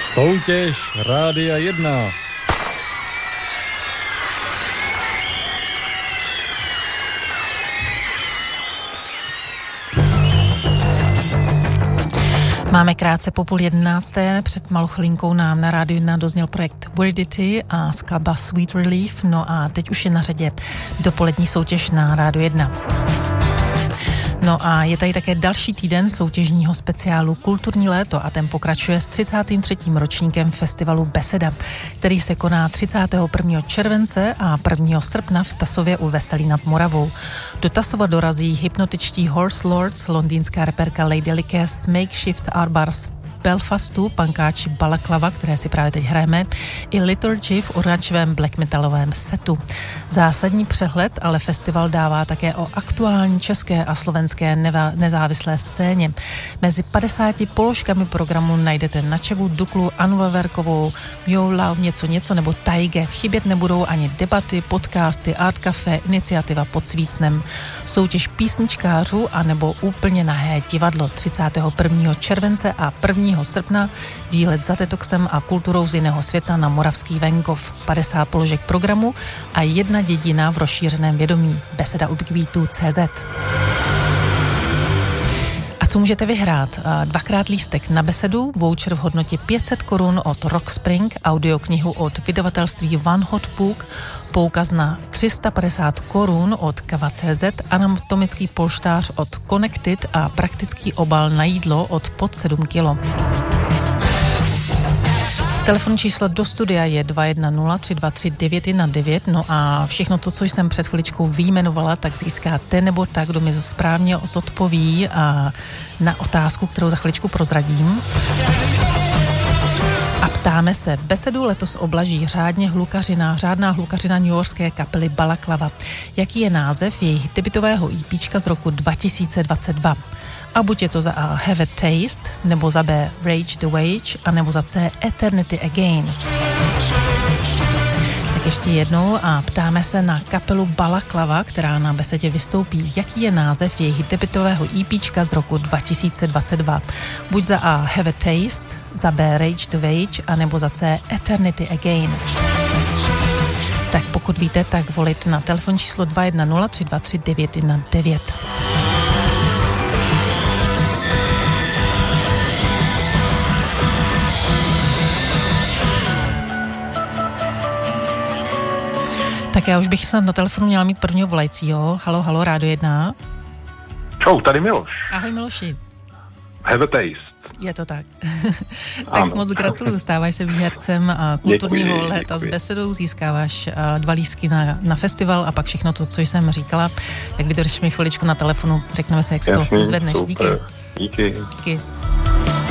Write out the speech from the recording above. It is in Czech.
Soutěž Rádia 1. Máme krátce po 10:30, před malou chvilinkou nám na Rádiu 1 dozněl projekt Weirdity a skladba Sweet Relief, no a teď už je na řadě dopolední soutěž na Rádiu 1. No a je tady také další týden soutěžního speciálu Kulturní léto a ten pokračuje s 33. ročníkem festivalu Beseda, který se koná 31. července a 1. srpna v Tasově u Veselí nad Moravou. Do Tasova dorazí hypnotičtí Horse Lords, londýnská reperka Lady Lickes, Makeshift Art Bars Belfastu, pankáči Balaklava, které si právě teď hrajeme, i Liturgy v oranžovém black metalovém setu. Zásadní přehled ale festival dává také o aktuální české a slovenské nezávislé scéně. Mezi 50 položkami programu najdete Načevu, Duklu, Anu Veverkovou, Mjoula, něco nebo Tajge. Chybět nebudou ani debaty, podcasty, art café, iniciativa pod Svícnem, soutěž písničkářů a nebo úplně nahé divadlo 31. července a 1. srpna výlet za detoxem a kulturou z jiného světa na moravský venkov. 50 položek programu a jedna dědina v rozšířeném vědomí. Beseda ubiquitů.cz. A co můžete vyhrát? 2x lístek na besedu, voucher v hodnotě 500 korun od Rockspring, audioknihu od vydavatelství One Hot Book, poukaz na 350 korun od Kava.cz, anatomický polštář od Connected a praktický obal na jídlo od Pod 7 kg. Telefonní číslo do studia je 210 323 919, no a všechno to, co jsem před chviličkou vyjmenovala, tak získá ten nebo tak, kdo mi správně zodpoví na otázku, kterou za chviličku prozradím. A ptáme se, Besedu letos oblaží řádná hlukařina newyorské kapely Balaklava. Jaký je název jejich debutového EPčka z roku 2022? A buď je to za A Have a Taste, nebo za B Rage the Wage, a nebo za C Eternity Again. Tak ještě jednou a ptáme se na kapelu Balaklava, která na Besedě vystoupí. Jaký je název jejich debutového EPčka z roku 2022? Buď za A Have a Taste, za B Rage the Wage, a nebo za C Eternity Again. Tak pokud víte, tak volit na telefonní číslo 210 323 919. Tak já už bych snad na telefonu měla mít prvního volajícího. Halo, Rádio 1. Čau, tady Miloš. Ahoj Miloši. Have a taste. Je to tak. Tak moc gratuluju, stáváš se výhercem kulturního léta s Besedou, získáváš 2 lístky na festival a pak všechno to, co jsem říkala. Tak vydržíš mi chviličku na telefonu, řekneme se, jak si to zvedneš. Super. Díky.